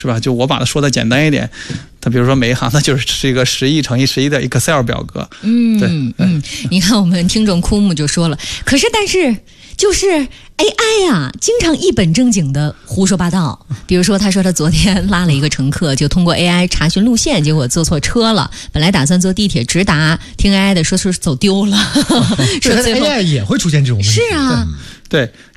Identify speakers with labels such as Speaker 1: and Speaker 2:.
Speaker 1: 是吧？就我把它说的简单一点，它比如说每一行它就是一个11乘以11的 Excel 表格。
Speaker 2: 你看我们听众枯木就说了，但是就是 AI 啊，经常一本正经的胡说八道。比如说，他说他昨天拉了一个乘客，就通过 AI 查询路线，结果坐错车了。本来打算坐地铁直达，听 AI 的说是走丢了。
Speaker 3: 说最后 AI 也会出现这种问题。
Speaker 2: 是啊，
Speaker 1: 对，